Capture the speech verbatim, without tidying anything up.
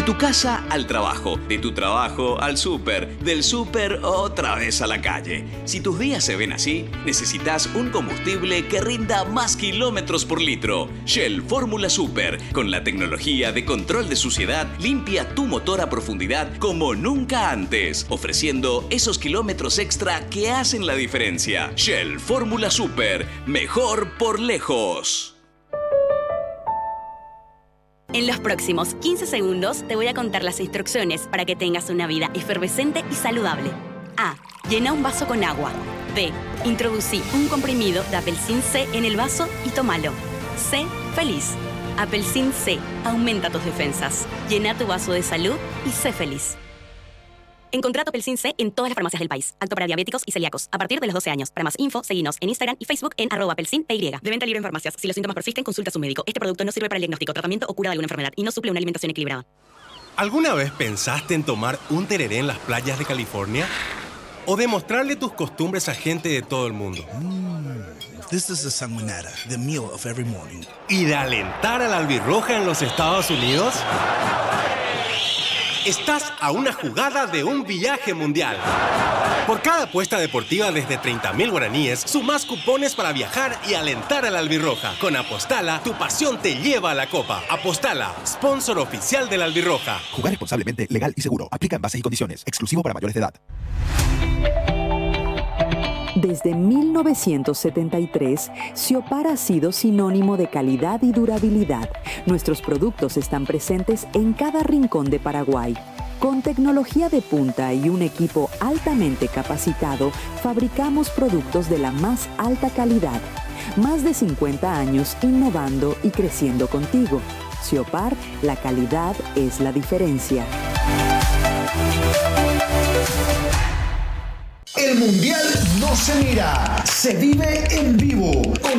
De tu casa al trabajo, de tu trabajo al súper, del súper otra vez a la calle. Si tus días se ven así, necesitas un combustible que rinda más kilómetros por litro. Shell Fórmula Super, con la tecnología de control de suciedad, limpia tu motor a profundidad como nunca antes, ofreciendo esos kilómetros extra que hacen la diferencia. Shell Fórmula Super, mejor por lejos. En los próximos quince segundos te voy a contar las instrucciones para que tengas una vida efervescente y saludable. A. Llena un vaso con agua. B. Introducí un comprimido de Apelsin C en el vaso y tómalo. C. Feliz. Apelsin C. Aumenta tus defensas. Llena tu vaso de salud y sé feliz. Encontrá Apelsin C en todas las farmacias del país. Apto para diabéticos y celíacos. A partir de los doce años. Para más info, seguinos en Instagram y Facebook en arroba apelsin py. De venta libre en farmacias. Si los síntomas persisten, consulta a su médico. Este producto no sirve para el diagnóstico, tratamiento o cura de alguna enfermedad y no suple una alimentación equilibrada. ¿Alguna vez pensaste en tomar un tereré en las playas de California? ¿O demostrarle tus costumbres a gente de todo el mundo? Mm, this is the sanguinara, the meal of every morning. ¿Y de alentar a la albirroja en los Estados Unidos? Estás a una jugada de un viaje mundial. Por cada apuesta deportiva desde treinta mil guaraníes, sumás cupones para viajar y alentar a la albirroja. Con Apostala, tu pasión te lleva a la copa. Apostala, sponsor oficial de la albirroja. Jugar responsablemente, legal y seguro. Aplica en bases y condiciones. Exclusivo para mayores de edad. Desde mil novecientos setenta y tres, Siopar ha sido sinónimo de calidad y durabilidad. Nuestros productos están presentes en cada rincón de Paraguay. Con tecnología de punta y un equipo altamente capacitado, fabricamos productos de la más alta calidad. Más de cincuenta años innovando y creciendo contigo. Siopar, la calidad es la diferencia. El Mundial no se mira, se vive en vivo. Con